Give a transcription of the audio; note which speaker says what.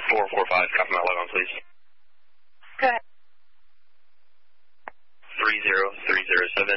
Speaker 1: 445, copy my log on, please.
Speaker 2: Go ahead.
Speaker 1: 30307.